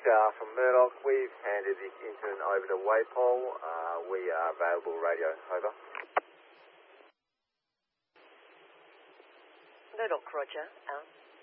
from Murdoch. We've handed the incident over to Waypol. We are available radio. Over. Murdoch, roger. Out.